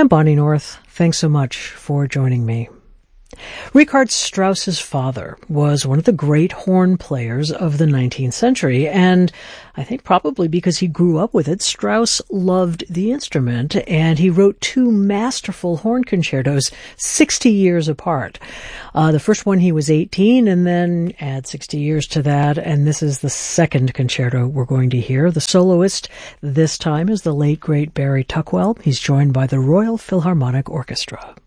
I'm Bonnie North. Thanks so much for joining me. Richard Strauss's father was one of the great horn players of the 19th century, and I think probably because he grew up with it, Strauss loved the instrument, and he wrote two masterful horn concertos 60 years apart. The first one he was 18, and then add 60 years to that, and this is the second concerto we're going to hear. The soloist this time is the late, great Barry Tuckwell. He's joined by the Royal Philharmonic Orchestra.